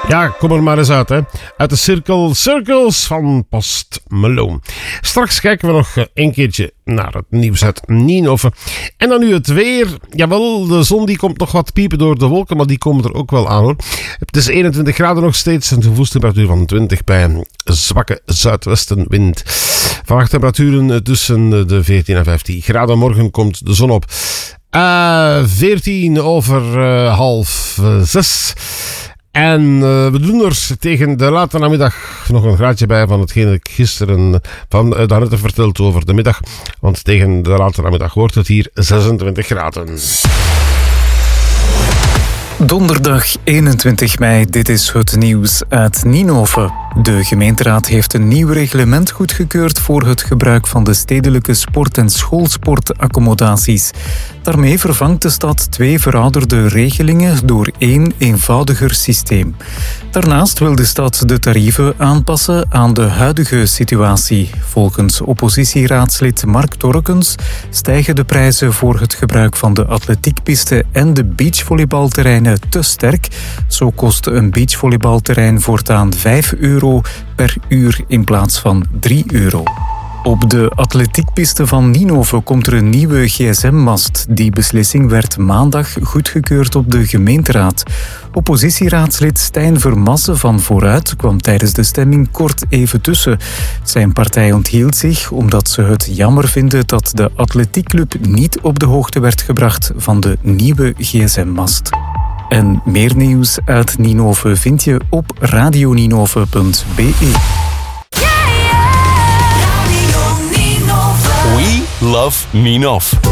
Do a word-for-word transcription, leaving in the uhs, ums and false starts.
Ja, kom er maar eens uit, hè. Uit de Circle Circles van Post Malone. Straks kijken we nog een keertje naar het nieuws uit Ninove. En dan nu het weer. Jawel, de zon die komt nog wat piepen door de wolken, maar die komen er ook wel aan, hoor. Het is eenentwintig graden nog steeds, een gevoelstemperatuur van twintig bij een zwakke zuidwestenwind. Vannacht temperaturen tussen de veertien en vijftien graden. Morgen komt de zon op. Uh, veertien over uh, half uh, zes. En uh, we doen er tegen de late namiddag nog een graadje bij van hetgeen ik gisteren van uh, daarnet verteld over de middag. Want tegen de late namiddag wordt het hier zesentwintig graden. Donderdag eenentwintig mei, dit is het nieuws uit Ninove. De gemeenteraad heeft een nieuw reglement goedgekeurd voor het gebruik van de stedelijke sport- en schoolsportaccommodaties. Daarmee vervangt de stad twee verouderde regelingen door één eenvoudiger systeem. Daarnaast wil de stad de tarieven aanpassen aan de huidige situatie. Volgens oppositieraadslid Mark Torkens stijgen de prijzen voor het gebruik van de atletiekpiste en de beachvolleybalterreinen te sterk. Zo kost een beachvolleybalterrein voortaan vijf euro per uur in plaats van drie euro. Op de atletiekpiste van Ninove komt er een nieuwe gsm mast. Die beslissing werd maandag goedgekeurd op de gemeenteraad. Oppositieraadslid Stijn Vermassen van Vooruit kwam tijdens de stemming kort even tussen. Zijn partij onthield zich omdat ze het jammer vinden dat de atletiekclub niet op de hoogte werd gebracht van de nieuwe gsm mast. En meer nieuws uit Ninove vind je op radioninove punt be. We love Ninove.